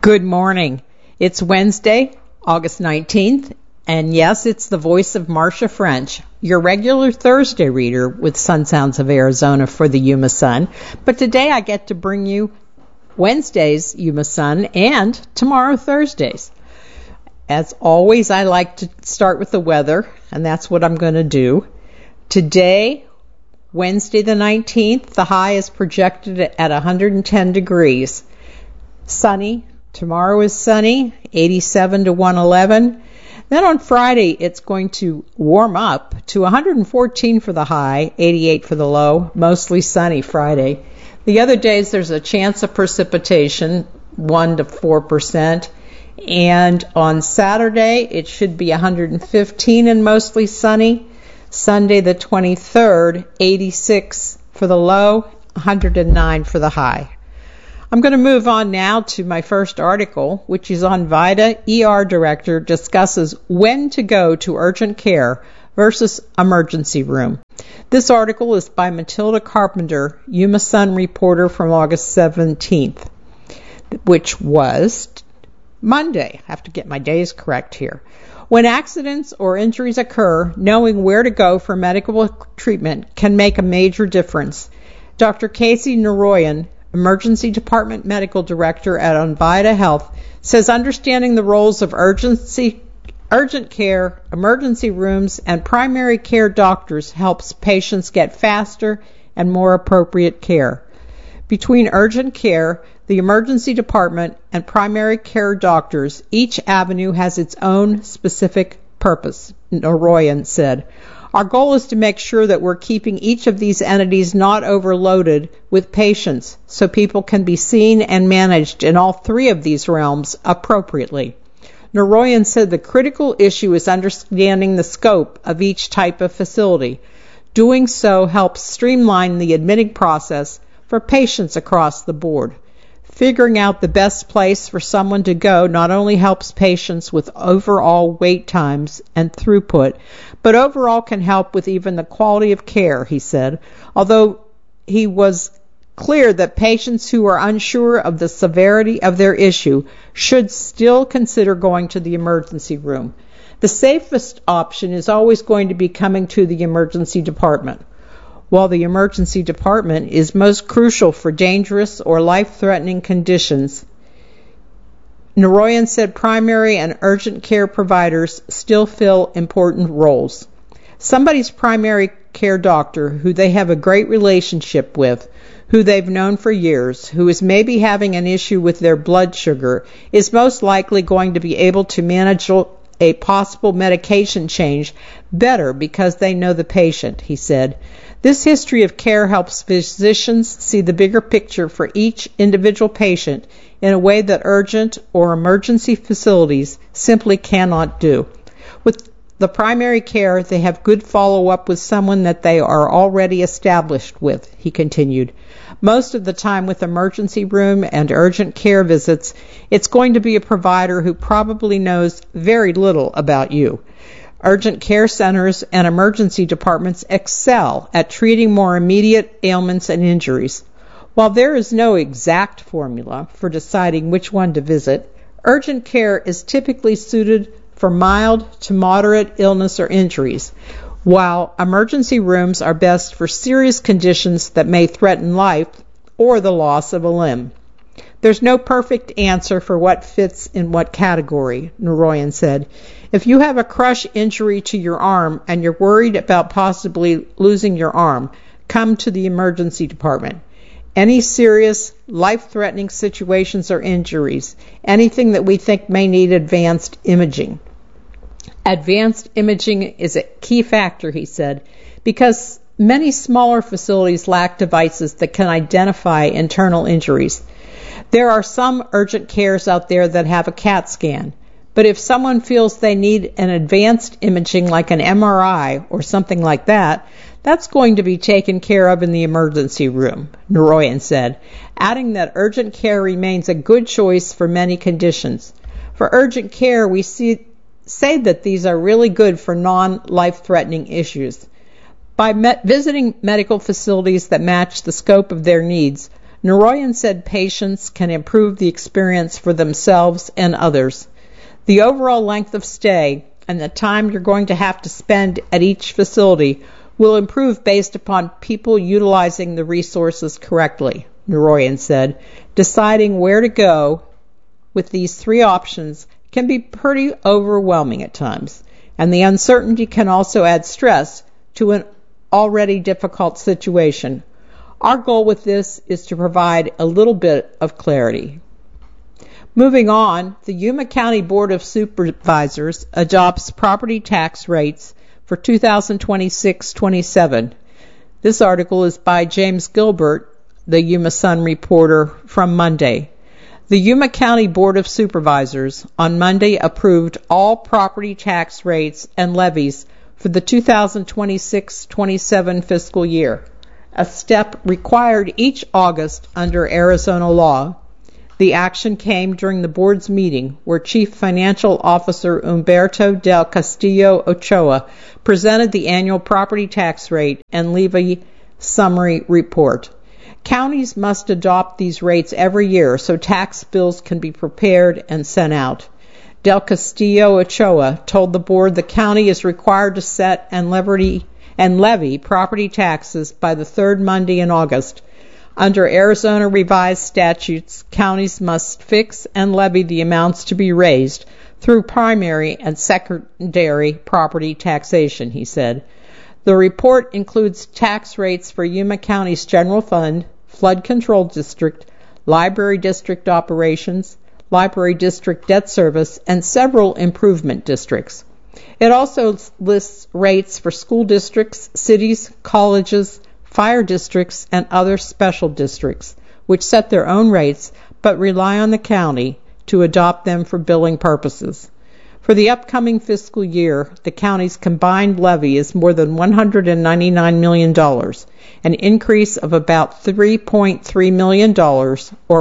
Good morning. It's Wednesday, August 19th, and yes, it's the voice of Marcia French, your regular Thursday reader with Sun Sounds of Arizona for the Yuma Sun. But today I get to bring you Wednesday's Yuma Sun and tomorrow Thursday's. As always, I like to start with the weather, and that's what I'm going to do. Today, Wednesday the 19th, the high is projected at 110 degrees. Sunny. Tomorrow is sunny, 87 to 111. Then on Friday, it's going to warm up to 114 for the high, 88 for the low, mostly sunny Friday. The other days, there's a chance of precipitation, 1 to 4%. And on Saturday, it should be 115 and mostly sunny. Sunday the 23rd, 86 for the low, 109 for the high. I'm going to move on now to my first article, which is on VITA. ER director discusses when to go to urgent care versus emergency room. This article is by Matilda Carpenter, Yuma Sun reporter from August 17th, which was Monday. I have to get my days correct here. When accidents or injuries occur, knowing where to go for medical treatment can make a major difference. Dr. Casey Naroyan, Emergency Department Medical Director at Onvita Health, says understanding the roles of urgent care, emergency rooms, and primary care doctors helps patients get faster and more appropriate care. Between urgent care, the emergency department, and primary care doctors, each avenue has its own specific purpose, Naroyan said. Our goal is to make sure that we're keeping each of these entities not overloaded with patients so people can be seen and managed in all three of these realms appropriately. Naroyan said the critical issue is understanding the scope of each type of facility. Doing so helps streamline the admitting process for patients across the board. Figuring out the best place for someone to go not only helps patients with overall wait times and throughput, but overall can help with even the quality of care, he said, although he was clear that patients who are unsure of the severity of their issue should still consider going to the emergency room. The safest option is always going to be coming to the emergency department. While the emergency department is most crucial for dangerous or life-threatening conditions, Naroyan said primary and urgent care providers still fill important roles. Somebody's primary care doctor, who they have a great relationship with, who they've known for years, who is maybe having an issue with their blood sugar, is most likely going to be able to manage a possible medication change better because they know the patient, he said. This history of care helps physicians see the bigger picture for each individual patient in a way that urgent or emergency facilities simply cannot do. With the primary care, they have good follow-up with someone that they are already established with, he continued. Most of the time with emergency room and urgent care visits, it's going to be a provider who probably knows very little about you. Urgent care centers and emergency departments excel at treating more immediate ailments and injuries. While there is no exact formula for deciding which one to visit, urgent care is typically suited for mild to moderate illness or injuries, while emergency rooms are best for serious conditions that may threaten life or the loss of a limb. There's no perfect answer for what fits in what category, Naroyan said. If you have a crush injury to your arm and you're worried about possibly losing your arm, come to the emergency department. Any serious, life-threatening situations or injuries, anything that we think may need advanced imaging. Advanced imaging is a key factor, he said, because many smaller facilities lack devices that can identify internal injuries. There are some urgent cares out there that have a CAT scan, but if someone feels they need an advanced imaging like an MRI or something like that, that's going to be taken care of in the emergency room, Naroyan said, adding that urgent care remains a good choice for many conditions. For urgent care, we say that these are really good for non-life-threatening issues. By visiting medical facilities that match the scope of their needs, Naroyan said patients can improve the experience for themselves and others. The overall length of stay and the time you're going to have to spend at each facility will improve based upon people utilizing the resources correctly, Naroyan said. Deciding where to go with these three options can be pretty overwhelming at times, and the uncertainty can also add stress to an already difficult situation. Our goal with this is to provide a little bit of clarity. Moving on, the Yuma County Board of Supervisors adopts property tax rates for 2026-27. This article is by James Gilbert, the Yuma Sun reporter, from Monday. The Yuma County Board of Supervisors on Monday approved all property tax rates and levies for the 2026-27 fiscal year, a step required each August under Arizona law. The action came during the board's meeting where Chief Financial Officer Humberto del Castillo Ochoa presented the annual property tax rate and levy summary report. Counties must adopt these rates every year so tax bills can be prepared and sent out. Del Castillo Ochoa told the board the county is required to set and levy property taxes by the third Monday in August. Under Arizona revised statutes, counties must fix and levy the amounts to be raised through primary and secondary property taxation, he said. The report includes tax rates for Yuma County's general fund, flood control district, library district operations, library district debt service, and several improvement districts. It also lists rates for school districts, cities, colleges, fire districts, and other special districts, which set their own rates but rely on the county to adopt them for billing purposes. For the upcoming fiscal year, the county's combined levy is more than $199 million, an increase of about $3.3 million, or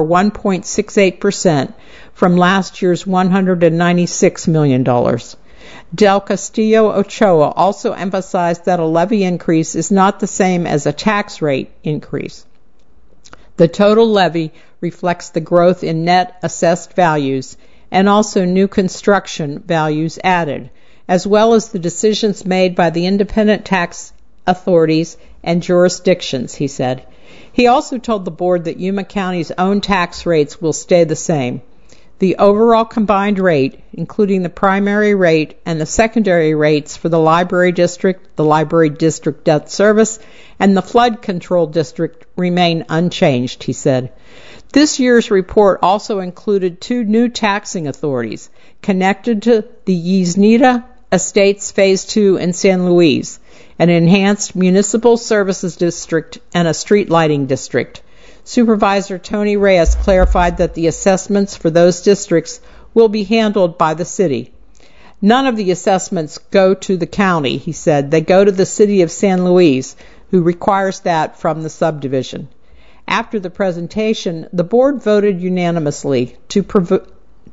1.68%, from last year's $196 million. Del Castillo Ochoa also emphasized that a levy increase is not the same as a tax rate increase. The total levy reflects the growth in net assessed values and also new construction values added, as well as the decisions made by the independent tax authorities and jurisdictions, he said. He also told the board that Yuma County's own tax rates will stay the same. The overall combined rate, including the primary rate and the secondary rates for the library district debt service, and the flood control district remain unchanged, he said. This year's report also included two new taxing authorities connected to the Yesnita Estates Phase 2 in San Luis, an enhanced municipal services district, and a street lighting district. Supervisor Tony Reyes clarified that the assessments for those districts will be handled by the city. None of the assessments go to the county, he said. They go to the city of San Luis, who requires that from the subdivision. After the presentation, the board voted unanimously to approve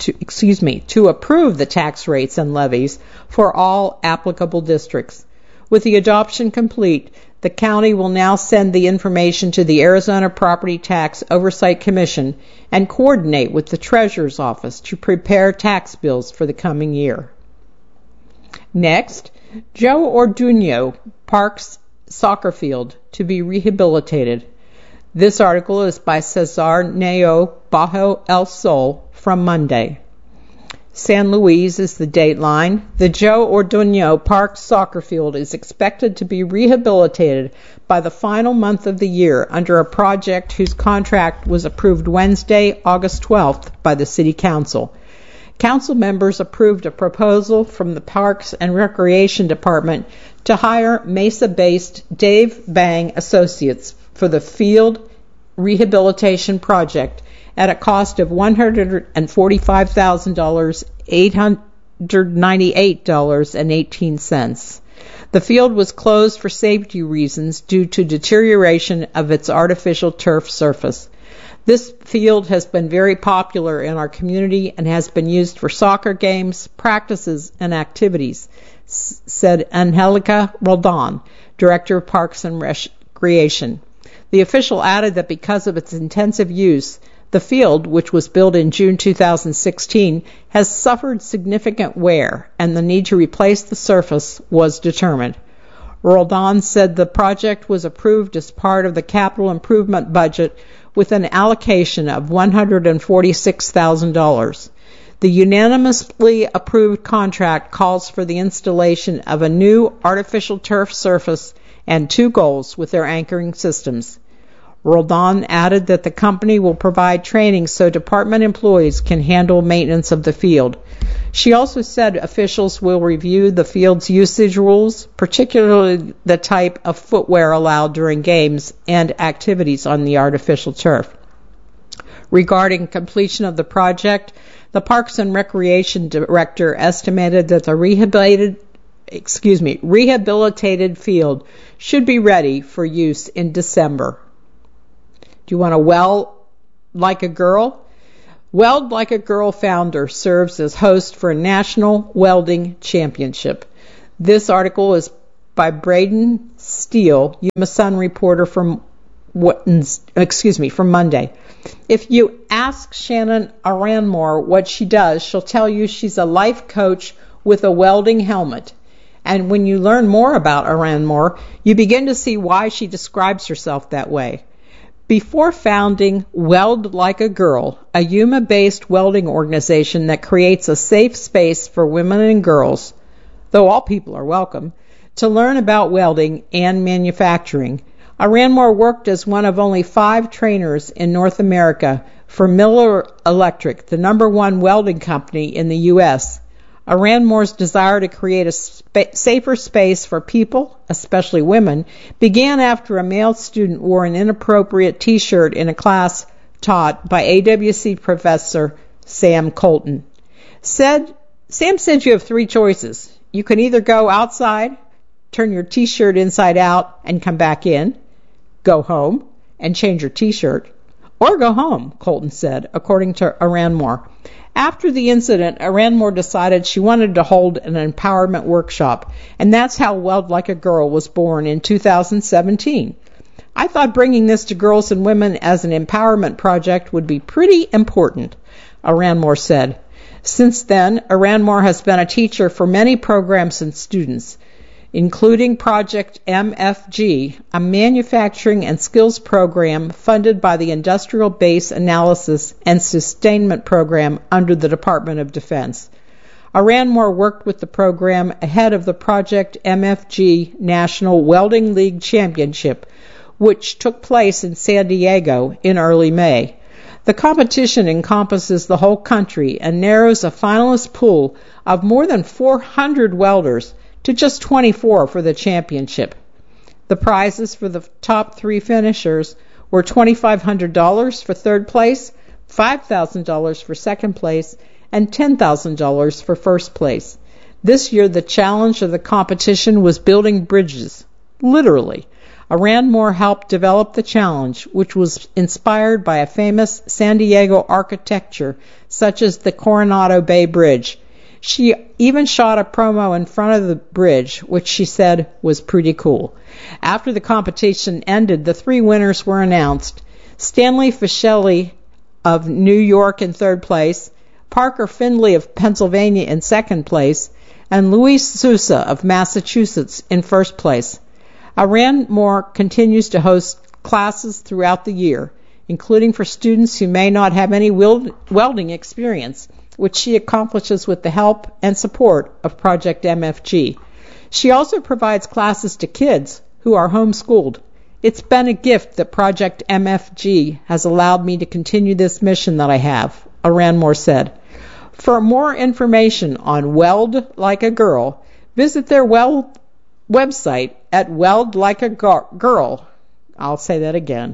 the tax rates and levies for all applicable districts. With the adoption complete, the county will now send the information to the Arizona Property Tax Oversight Commission and coordinate with the Treasurer's Office to prepare tax bills for the coming year. Next, Joe Orduño Park's soccer field to be rehabilitated. This article is by Cesar Neo Bajo El Sol from Monday. San Luis is the dateline. The Joe Orduño Park soccer field is expected to be rehabilitated by the final month of the year under a project whose contract was approved Wednesday, August 12th by the City Council. Council members approved a proposal from the Parks and Recreation Department to hire Mesa-based Dave Bang Associates for the field rehabilitation project at a cost of $145,898.18. The field was closed for safety reasons due to deterioration of its artificial turf surface. This field has been very popular in our community and has been used for soccer games, practices, and activities, said Angelica Roldan, Director of Parks and Recreation. The official added that because of its intensive use, the field, which was built in June 2016, has suffered significant wear, and the need to replace the surface was determined. Roldan said the project was approved as part of the capital improvement budget with an allocation of $146,000. The unanimously approved contract calls for the installation of a new artificial turf surface and 2 goals with their anchoring systems. Roldan added that the company will provide training so department employees can handle maintenance of the field. She also said officials will review the field's usage rules, particularly the type of footwear allowed during games and activities on the artificial turf. Regarding completion of the project, the Parks and Recreation Director estimated that the rehabilitated field should be ready for use in December. Do you want to weld like a girl? Weld Like a Girl founder serves as host for a national welding championship. This article is by Braden Steele, Yuma Sun reporter from Monday. If you ask Shannon Aranmore what she does, she'll tell you she's a life coach with a welding helmet. And when you learn more about Aranmore, you begin to see why she describes herself that way. Before founding Weld Like a Girl, a Yuma-based welding organization that creates a safe space for women and girls, though all people are welcome, to learn about welding and manufacturing, Aranmore worked as one of only 5 trainers in North America for Miller Electric, the #1 welding company in the U.S. Aranmore's desire to create a safer space for people, especially women, began after a male student wore an inappropriate T-shirt in a class taught by AWC professor Sam Colton. Sam said you have 3 choices. You can either go outside, turn your T-shirt inside out and come back in, go home and change your T-shirt, or go home, Colton said, according to Aranmore. After the incident, Aranmore decided she wanted to hold an empowerment workshop, and that's how Weld Like a Girl was born in 2017. I thought bringing this to girls and women as an empowerment project would be pretty important, Aranmore said. Since then, Aranmore has been a teacher for many programs and students, including Project MFG, a manufacturing and skills program funded by the Industrial Base Analysis and Sustainment Program under the Department of Defense. Aranmore worked with the program ahead of the Project MFG National Welding League Championship, which took place in San Diego in early May. The competition encompasses the whole country and narrows a finalist pool of more than 400 welders to just 24 for the championship. The prizes for the top 3 finishers were $2,500 for third place, $5,000 for second place, and $10,000 for first place. This year, the challenge of the competition was building bridges, literally. Aranmore helped develop the challenge, which was inspired by a famous San Diego architecture, such as the Coronado Bay Bridge. She even shot a promo in front of the bridge, which she said was pretty cool. After the competition ended, the 3 winners were announced. Stanley Fischelli of New York in third place, Parker Findlay of Pennsylvania in second place, and Luis Sousa of Massachusetts in first place. Aranmore continues to host classes throughout the year, including for students who may not have any welding experience, which she accomplishes with the help and support of Project MFG. She also provides classes to kids who are homeschooled. It's been a gift that Project MFG has allowed me to continue this mission that I have, Aranmore said. For more information on Weld Like a Girl, visit their website at weldlikeagirl. I'll say that again.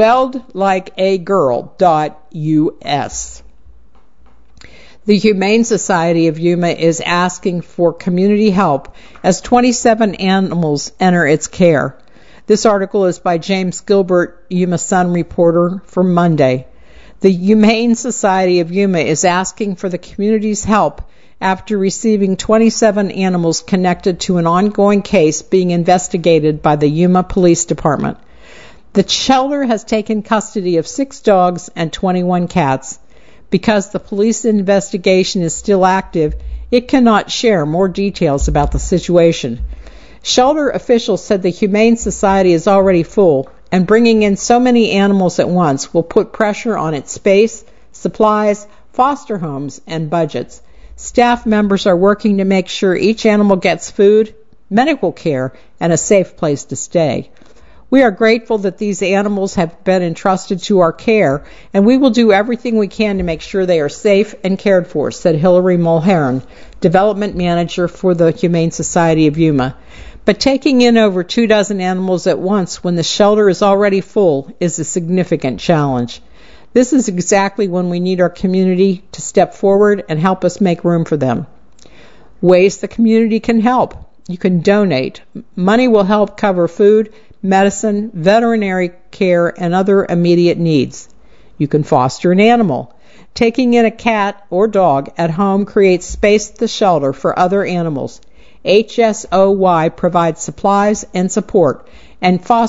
weldlikeagirl.us. The Humane Society of Yuma is asking for community help as 27 animals enter its care. This article is by James Gilbert, Yuma Sun reporter for Monday. The Humane Society of Yuma is asking for the community's help after receiving 27 animals connected to an ongoing case being investigated by the Yuma Police Department. The shelter has taken custody of 6 dogs and 21 cats. Because the police investigation is still active, it cannot share more details about the situation. Shelter officials said the Humane Society is already full, and bringing in so many animals at once will put pressure on its space, supplies, foster homes, and budgets. Staff members are working to make sure each animal gets food, medical care, and a safe place to stay. We are grateful that these animals have been entrusted to our care, and we will do everything we can to make sure they are safe and cared for, said Hillary Mulhern, Development Manager for the Humane Society of Yuma. But taking in over 24 animals at once when the shelter is already full is a significant challenge. This is exactly when we need our community to step forward and help us make room for them. Ways the community can help. You can donate. Money will help cover food, medicine, veterinary care, and other immediate needs. You can foster an animal. Taking in a cat or dog at home creates space at the shelter for other animals. HSOY provides supplies and support, and foster